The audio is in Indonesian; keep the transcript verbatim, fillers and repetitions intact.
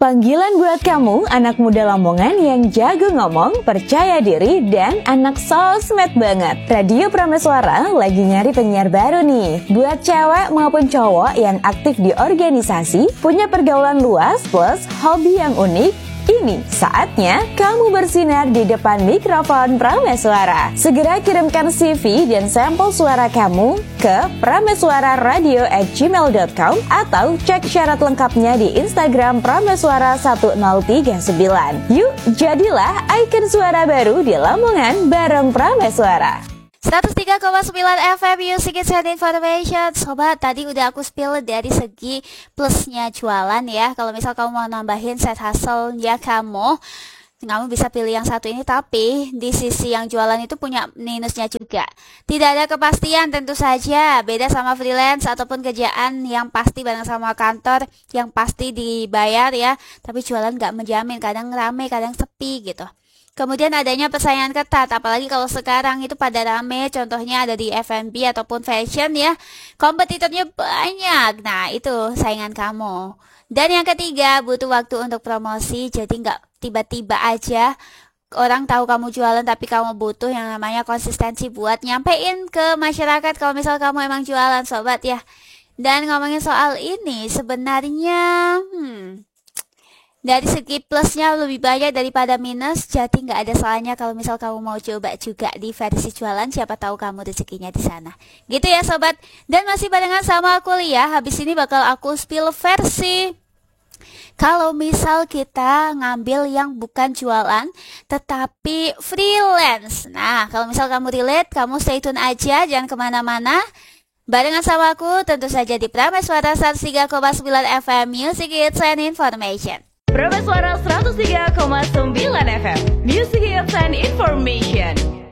Panggilan buat kamu, anak muda Lamongan yang jago ngomong, percaya diri, dan anak sosmed banget. Radio Prameswara lagi nyari penyiar baru nih. Buat cewek maupun cowok yang aktif di organisasi, punya pergaulan luas plus hobi yang unik, ini saatnya kamu bersinar di depan mikrofon Prameswara. Segera kirimkan C V dan sampel suara kamu ke prameswararadio at gmail dot com atau cek syarat lengkapnya di Instagram Prameswara satu nol tiga sembilan. Yuk, jadilah ikon suara baru di Lamongan bareng Prameswara. seratus tiga koma sembilan F M Music is Information. Sobat, tadi udah aku spill dari segi plusnya jualan ya. Kalau misal kamu mau nambahin side hustle ya kamu Kamu bisa pilih yang satu ini, tapi di sisi yang jualan itu punya minusnya juga. Tidak ada kepastian tentu saja, beda sama freelance ataupun kerjaan yang pasti bareng sama kantor, yang pasti dibayar ya. Tapi jualan gak menjamin, kadang rame, kadang sepi gitu. Kemudian adanya persaingan ketat, apalagi kalau sekarang itu pada rame, contohnya ada di F and B ataupun fashion ya, kompetitornya banyak. Nah itu saingan kamu. Dan yang ketiga, butuh waktu untuk promosi, jadi nggak tiba-tiba aja orang tahu kamu jualan, tapi kamu butuh yang namanya konsistensi buat nyampein ke masyarakat kalau misal kamu emang jualan, sobat ya. Dan ngomongin soal ini, sebenarnya hmm, dari segi plusnya lebih banyak daripada minus, jadi nggak ada salahnya kalau misal kamu mau coba juga di versi jualan, siapa tahu kamu rezekinya di sana. Gitu ya sobat. Dan masih barengan sama aku Lia, habis ini bakal aku spill versi kalau misal kita ngambil yang bukan jualan tetapi freelance. Nah, kalau misal kamu relate, kamu stay tune aja, jangan kemana-mana. Barengan sama aku tentu saja di Prameswara seratus tiga koma sembilan F M Music Hits and Information. Prameswara seratus tiga koma sembilan F M Music